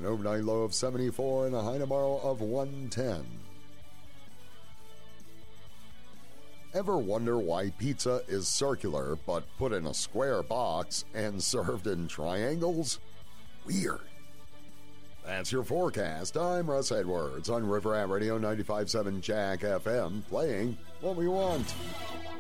overnight low of 74 and a high tomorrow of 110. Ever wonder why pizza is circular but put in a square box and served in triangles? Weird. That's your forecast. I'm Russ Edwards on River Rat Radio 95.7 Jack FM, playing what we want.